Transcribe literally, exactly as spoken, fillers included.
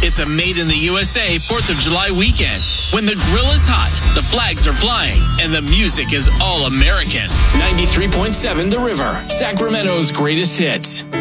It's a made in the U S A fourth of July weekend when the grill is hot, the flags are flying, and the music is all American. ninety-three point seven The River, Sacramento's greatest hits.